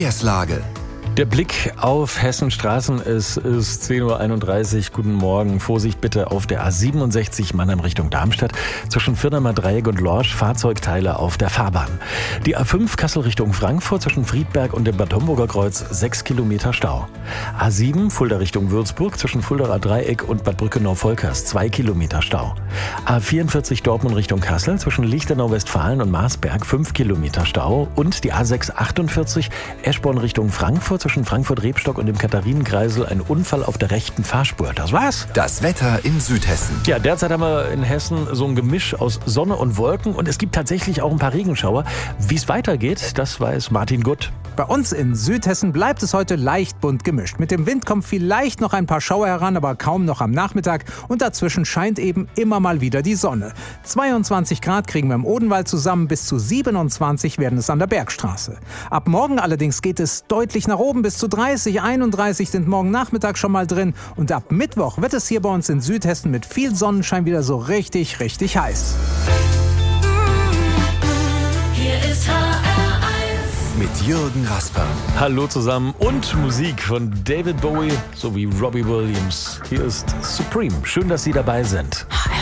Verkehrslage. Der Blick auf Hessens Straßen, es ist 10:31 Uhr. Guten Morgen. Vorsicht bitte auf der A67 Mannheim Richtung Darmstadt. Zwischen Firnamer Dreieck und Lorsch Fahrzeugteile auf der Fahrbahn. Die A5 Kassel Richtung Frankfurt zwischen Friedberg und dem Bad Homburger Kreuz 6 Kilometer Stau. A7 Fulda Richtung Würzburg zwischen Fuldaer Dreieck und Bad Brückenau-Volkers 2 Kilometer Stau. A44 Dortmund Richtung Kassel zwischen Lichtenau-Westfalen und Marsberg 5 Kilometer Stau. Und die A648 Eschborn Richtung Frankfurt zwischen Frankfurt-Rebstock und dem Katharinenkreisel ein Unfall auf der rechten Fahrspur. Das war's. Das Wetter in Südhessen. Ja, derzeit haben wir in Hessen so ein Gemisch aus Sonne und Wolken und es gibt tatsächlich auch ein paar Regenschauer. Wie es weitergeht, das weiß Martin Gutt. Bei uns in Südhessen bleibt es heute leicht bunt gemischt. Mit dem Wind kommen vielleicht noch ein paar Schauer heran, aber kaum noch am Nachmittag. Und dazwischen scheint eben immer mal wieder die Sonne. 22 Grad kriegen wir im Odenwald zusammen, bis zu 27 werden es an der Bergstraße. Ab morgen allerdings geht es deutlich nach oben, bis zu 30, 31 sind morgen Nachmittag schon mal drin. Und ab Mittwoch wird es hier bei uns in Südhessen mit viel Sonnenschein wieder so richtig heiß. Hier ist Mit Jürgen Rasper. Hallo zusammen und Musik von David Bowie sowie Robbie Williams. Hier ist Supreme. Schön, dass Sie dabei sind. HR1.